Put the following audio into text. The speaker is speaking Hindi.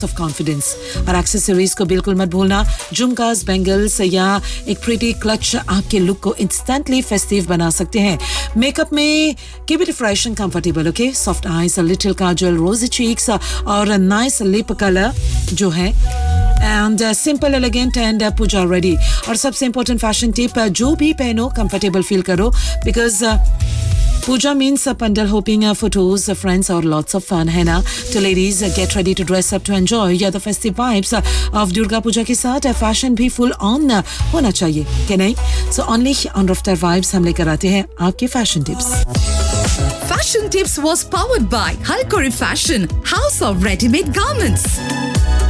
Of confidence. और एक्सेसरीज को बिल्कुल मत भूलना, झुमकास, बैंगल्स या एक प्रिटी क्लच आपके लुक को इंस्टेंटली फेस्टिव बना सकते हैं। मेकअप में keep it fresh and comfortable, okay? Soft eyes, little काजल, रोजी चीक्स और नाइस लिप कलर जो है, and simple, elegant and Puja ready. और सबसे इंपॉर्टेंट फैशन टिप, जो भी पहनो कंफर्टेबल फील करो, because Puja means a pandal hoping photos, friends or lots of fun, है ना? तो ladies, get ready to dress up to enjoy the festive vibes of Durga Puja के साथ fashion भी full on होना चाहिए, क्या नहीं? So only on Raftar Vibes हम लेकर आते हैं आपके fashion tips. Fashion Tips was powered by Halkori Fashion, House of Ready-Made Garments.